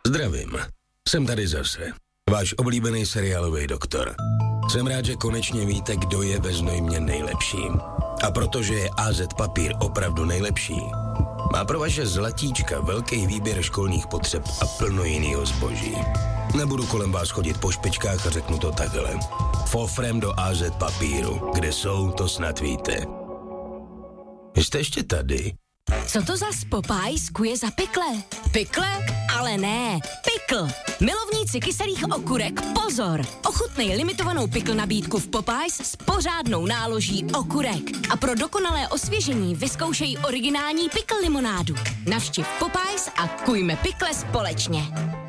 Zdravím. Jsem tady zase. Váš oblíbený seriálový doktor. Jsem rád, že konečně víte, kdo je ve Znojmě nejlepší. A protože je AZ Papír opravdu nejlepší, má pro vaše zlatíčka velký výběr školních potřeb a plno jinýho zboží. Nebudu kolem vás chodit po špičkách a řeknu to takhle. Fofrem do AZ Papíru. Kde jsou, to snad víte. Jste ještě tady? Co to za Popeyes kuje za pikle? Pikle? Ale ne, pikl. Milovníci kyselých okurek, pozor! Ochutnej limitovanou pikl nabídku v Popeyes s pořádnou náloží okurek. A pro dokonalé osvěžení vyzkoušej originální pikl limonádu. Navštiv Popeyes a kujme pikle společně.